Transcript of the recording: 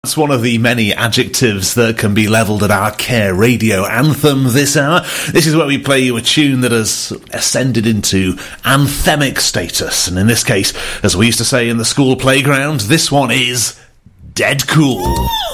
That's one of the many adjectives that can be levelled at our Care Radio anthem this hour. This is where we play you a tune that has ascended into anthemic status. And in this case, as we used to say in the school playground, this one is dead cool.